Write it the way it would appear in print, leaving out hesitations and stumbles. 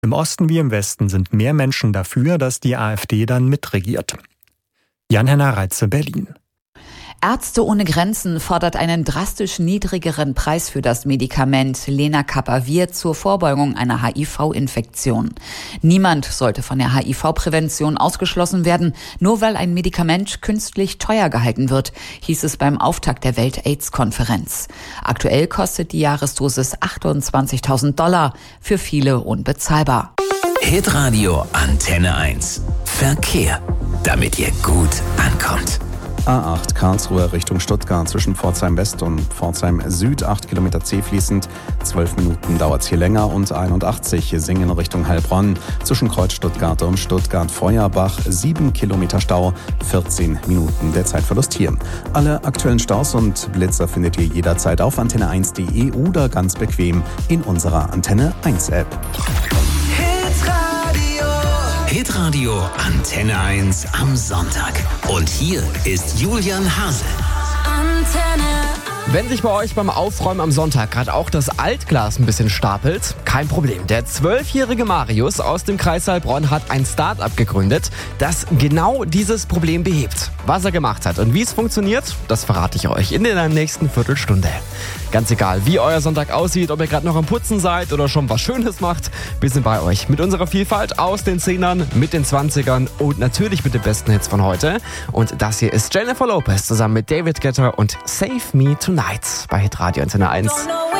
Im Osten wie im Westen sind mehr Menschen dafür, dass die AfD dann mitregiert. Jan-Henner Reitze, Berlin. Ärzte ohne Grenzen fordert einen drastisch niedrigeren Preis für das Medikament Lenacapavir zur Vorbeugung einer HIV-Infektion. Niemand sollte von der HIV-Prävention ausgeschlossen werden, nur weil ein Medikament künstlich teuer gehalten wird, hieß es beim Auftakt der Welt-AIDS-Konferenz. Aktuell kostet die Jahresdosis $28.000, für viele unbezahlbar. Hitradio Antenne 1. Verkehr, damit ihr gut ankommt. A8 Karlsruhe Richtung Stuttgart zwischen Pforzheim West und Pforzheim Süd, 8 Kilometer C fließend, 12 Minuten dauert es hier länger, und 81 Singen Richtung Heilbronn zwischen Kreuz Stuttgart und Stuttgart-Feuerbach, 7 Kilometer Stau, 14 Minuten der Zeitverlust hier. Alle aktuellen Staus und Blitzer findet ihr jederzeit auf antenne1.de oder ganz bequem in unserer Antenne 1 App. Hitradio Antenne 1 am Sonntag. Und hier ist Julian Hase. Wenn sich bei euch beim Aufräumen am Sonntag gerade auch das Altglas ein bisschen stapelt, kein Problem. Der 12-jährige Marius aus dem Kreis Heilbronn hat ein Start-up gegründet, das genau dieses Problem behebt. Was er gemacht hat und wie es funktioniert, das verrate ich euch in der nächsten Viertelstunde. Ganz egal, wie euer Sonntag aussieht, ob ihr gerade noch am Putzen seid oder schon was Schönes macht, wir sind bei euch mit unserer Vielfalt aus den 10ern, mit den 20ern und natürlich mit den besten Hits von heute. Und das hier ist Jennifer Lopez zusammen mit David Guetta und Save Me Tonight bei Hitradio Antenne 1.